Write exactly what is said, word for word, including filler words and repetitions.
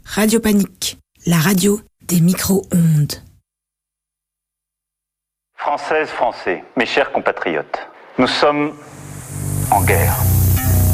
Radio Panique, la radio des micro-ondes. Françaises, Français, mes chers compatriotes, nous sommes en guerre.